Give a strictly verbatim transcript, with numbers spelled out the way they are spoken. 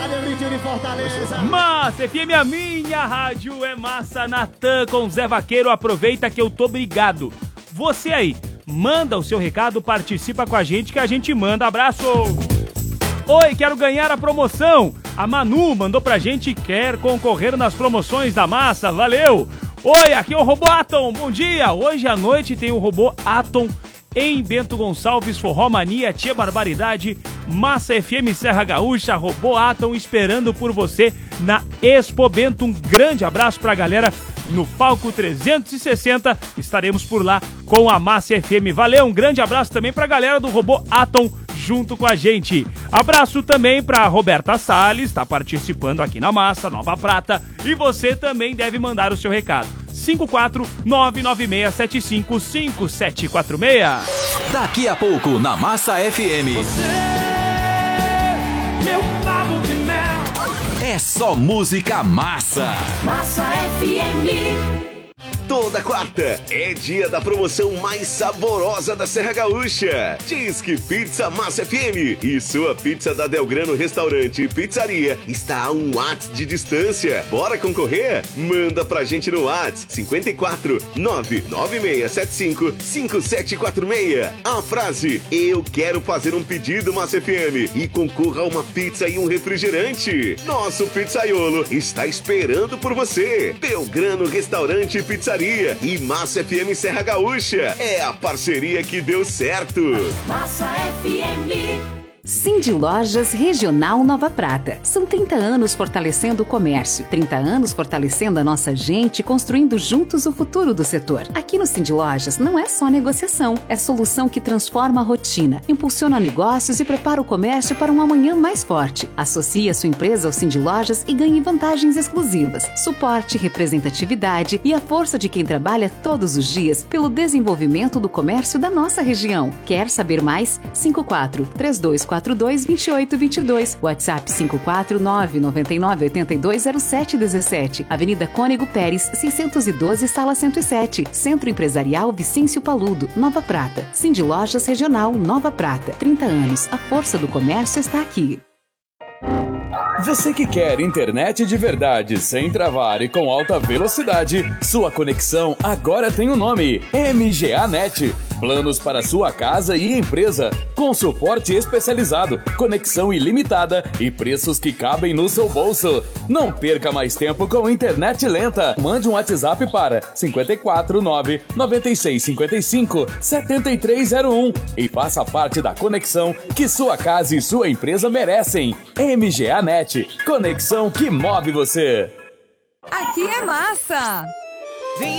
Valeu, Litinho de Fortaleza. Massa F M, a minha rádio é Massa. Natan com Zé Vaqueiro, aproveita que eu tô brigado. Você aí, manda o seu recado, participa com a gente que a gente manda. Abraço! Oi, quero ganhar a promoção. A Manu mandou pra gente, quer concorrer nas promoções da Massa, valeu! Oi, aqui é o Robô Atom, bom dia! Hoje à noite tem o Robô Atom em Bento Gonçalves, Forró Mania, Tia Barbaridade, Massa F M Serra Gaúcha, Robô Atom esperando por você na Expo Bento. Um grande abraço pra galera no palco trezentos e sessenta, estaremos por lá com a Massa F M. Valeu, um grande abraço também pra galera do Robô Atom junto com a gente. Abraço também pra Roberta Salles, tá participando aqui na Massa, Nova Prata, e você também deve mandar o seu recado. cinco quatro nove nove seis sete cinco cinco sete quatro seis. Daqui a pouco na Massa F M. Você, meu pavo de mel. É só música massa. Massa F M. Toda quarta é dia da promoção mais saborosa da Serra Gaúcha. Disque Pizza Massa F M. E sua pizza da Delgrano Restaurante e Pizzaria está a um WhatsApp de distância. Bora concorrer? Manda pra gente no WhatsApp cinco quatro nove nove seis sete cinco cinco sete quatro seis. A frase: eu quero fazer um pedido, Massa F M, e concorra a uma pizza e um refrigerante. Nosso pizzaiolo está esperando por você. Delgrano Restaurante e Pizzaria e Massa F M Serra Gaúcha. É a parceria que deu certo. Massa F M. Cindy Lojas Regional Nova Prata. São trinta anos fortalecendo o comércio, trinta anos fortalecendo a nossa gente, construindo juntos o futuro do setor. Aqui no Cindy Lojas não é só negociação, é solução que transforma a rotina, impulsiona negócios e prepara o comércio para um amanhã mais forte. Associe a sua empresa ao Cindy Lojas e ganhe vantagens exclusivas, suporte, representatividade e a força de quem trabalha todos os dias pelo desenvolvimento do comércio da nossa região. Quer saber mais? cinco quatro três dois quatro dois dois oito dois dois, WhatsApp cinco quatro nove nove nove oito dois zero sete um sete, Avenida Cônego Pérez, seiscentos e doze, Sala cento e sete, Centro Empresarial Vicêncio Paludo, Nova Prata. Cindy Lojas Regional Nova Prata. trinta anos, a força do comércio está aqui. Você que quer internet de verdade, sem travar e com alta velocidade, sua conexão agora tem um nome: M G A Net. Planos para sua casa e empresa, com suporte especializado, conexão ilimitada e preços que cabem no seu bolso. Não perca mais tempo com internet lenta. Mande um WhatsApp para cinco quatro nove nove seis cinco cinco sete três zero um e faça parte da conexão que sua casa e sua empresa merecem. M G A Net, conexão que move você. Aqui é massa!